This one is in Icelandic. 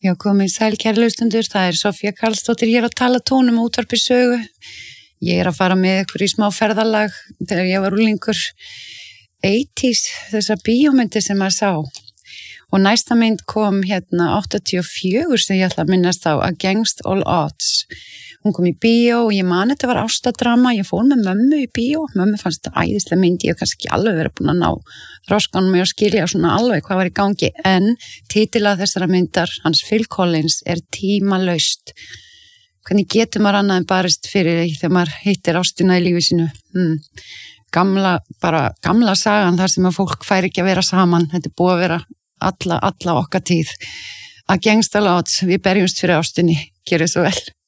Já, komið sæl kærleystundur, það Sofía Karlsdóttir hér að tala tónum útvarpi sögu. Ég að fara með ykkur í smá ferðalag þegar ég var unglingur. 80s, þessar bíómyndir sem maður sá. Og næsta mynd kom 84 sem ég ætla að minnast á, Against All Odds. Hún kom í bíó og ég man þetta var ástadrama, ég fór með mömmu í bíó, mömmu fannst þetta æðislega mynd, ég hef kannski alveg verið búin að ná þroskanum með að skilja svona alveg hvað var í gangi, en titilað þessara myndar, hans Phil Collins, tímalaust. Hvernig getur maður annað en barist fyrir því þegar maður hittir ástina í lífi sínu? Gamla sagan þar sem að fólk fær ekki að vera saman, þetta búið að vera alla okkar tíð. Against All Odds, við berjumst fyrir ástinni, gerið svo vel.